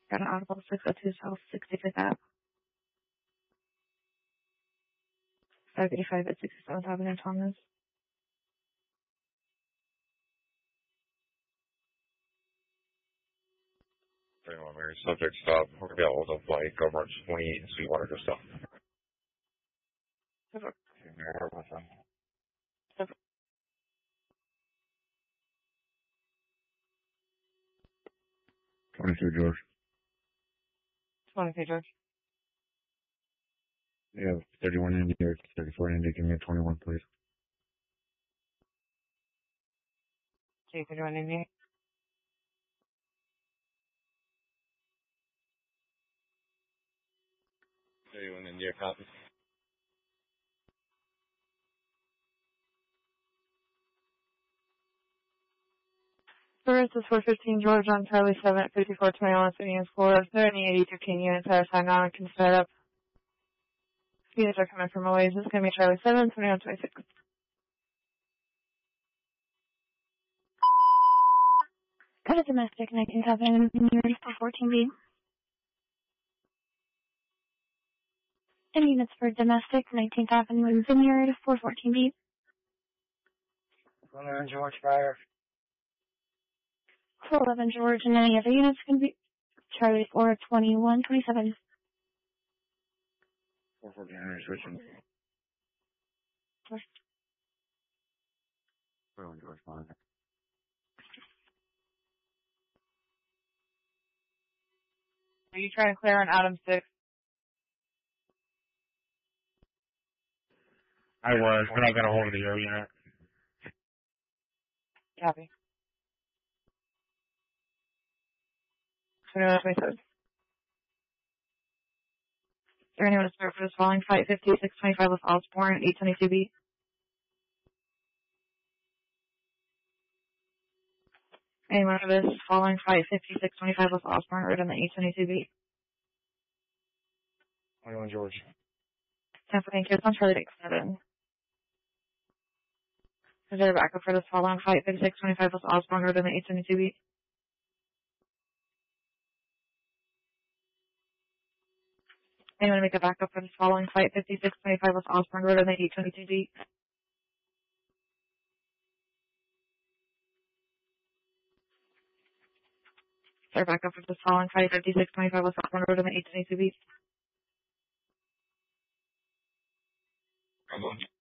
Got an audible 602 South 65th Ave. 585 at 67th Avenue, Thomas. 31 Mary, subject stop. We're going to be able to flight over 28 in Sweetwater, just stop. Perfect. 22 George. 22 George. Yeah, 31 Indy or 34 Indy. Give me a 21, please. 31 Indy. India copy. First is 415 George on Charlie 7 at 5421 Union Square. Is there any 82 King units that are signed on and can set up? Units are coming from Oasis. It's going to be Charlie 7, 2126. Got a domestic 19,000 units for 14B. And units for domestic 19,000 Vineyard for 14B. 11 George Fire. 411 George, and any other units can be Charlie 42127. 414 Henry switching. 41 George fine. Are you trying to clear on Adam 6? I was, but I got a hold of the air unit. Copy. 2127. Is there anyone to start for this following flight 5625 with Osborne at 822B? Anyone for this following flight 5625 with Osborne route on the 822B? 21 George. Tampa, thank you. It's on Charlie 7. Is there a backup for this following flight 5625 with Osborne route on the 822B? Anyone make a backup for this following flight 5625 with Osborne route on the 822B? Is there a backup for this following flight 5625 with Osborne route on the 822B?